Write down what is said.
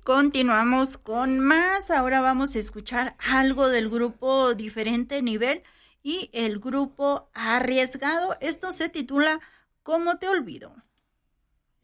Continuamos con más. Ahora vamos a escuchar algo del grupo Diferente Nivel y el grupo Arriesgado. Esto se titula ¿Cómo te olvido?